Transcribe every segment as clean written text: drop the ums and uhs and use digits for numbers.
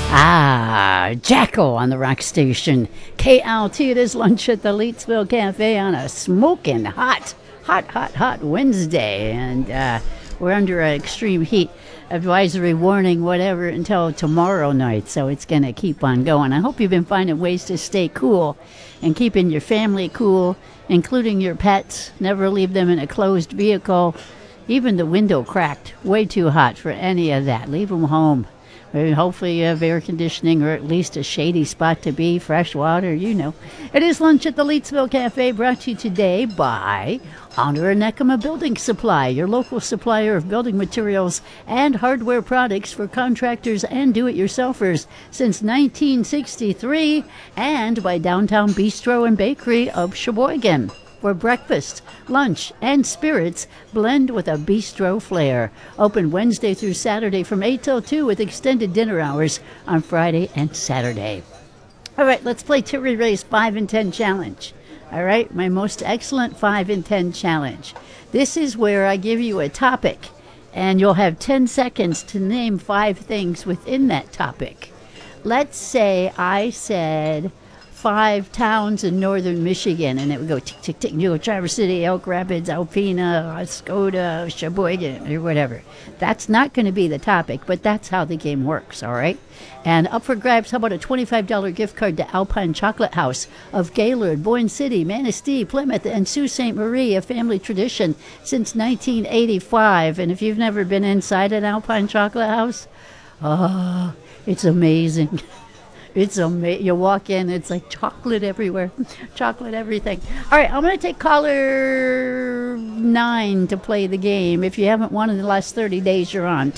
Jacko on the rock station. KLT, it is lunch at the Leetsville Cafe on a smoking hot Wednesday. And we're under an extreme heat advisory warning, whatever, until tomorrow night. So it's going to keep on going. I hope you've been finding ways to stay cool and keeping your family cool, including your pets. Never leave them in a closed vehicle. Even the window cracked. Way too hot for any of that. Leave them home. Hopefully you have air conditioning or at least a shady spot to be, fresh water, you know. It is lunch at the Leetsville Cafe, brought to you today by Honor and Nekema Building Supply, your local supplier of building materials and hardware products for contractors and do-it-yourselfers since 1963, and by Downtown Bistro and Bakery of Sheboygan, where breakfast, lunch, and spirits blend with a bistro flair. Open Wednesday through Saturday from 8 till 2 with extended dinner hours on Friday and Saturday. All right, let's play Terry Ray's 5 in 10 challenge. All right, my most excellent 5 in 10 challenge. This is where I give you a topic, and you'll have 10 seconds to name 5 things within that topic. Let's say I said 5 towns in northern Michigan, and it would go tick, tick, tick. You go Traverse City, Elk Rapids, Alpena, Oscoda, Sheboygan, or whatever. That's not going to be the topic, but that's how the game works, all right? And up for grabs, how about a $25 gift card to Alpine Chocolate House of Gaylord, Boyne City, Manistee, Plymouth, and Sault Ste. Marie, a family tradition since 1985. And if you've never been inside an Alpine Chocolate House, oh, it's amazing. It's amazing. You walk in, it's like chocolate everywhere. Chocolate everything. All right, I'm going to take caller 9 to play the game. If you haven't won in the last 30 days, you're on.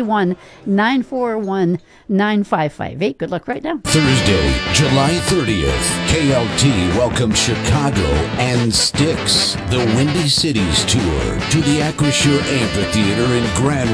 231-941-9558. Good luck right now. Thursday, July 30th, KLT welcomes Chicago and Styx, the Windy Cities Tour, to the Acrisure Amphitheater in Grand